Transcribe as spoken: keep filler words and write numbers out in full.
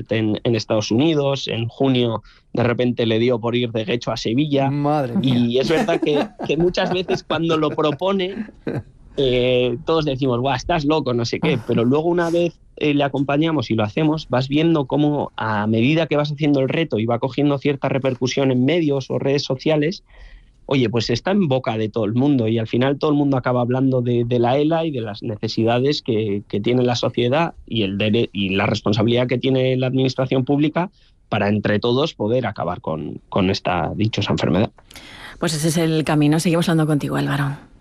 fuerte en, en Estados Unidos. En junio, de repente, le dio por ir de Guecho a Sevilla. Madre mía. Y es verdad que, que muchas veces cuando lo propone, eh, todos decimos, guau, estás loco, no sé qué. Pero luego una vez eh, le acompañamos y lo hacemos, vas viendo cómo a medida que vas haciendo el reto y va cogiendo cierta repercusión en medios o redes sociales, oye, pues está en boca de todo el mundo y al final todo el mundo acaba hablando de, de la ELA y de las necesidades que, que tiene la sociedad y, el dere- y la responsabilidad que tiene la administración pública para entre todos poder acabar con, con esta dichosa enfermedad. Pues ese es el camino. Seguimos hablando contigo, Álvaro.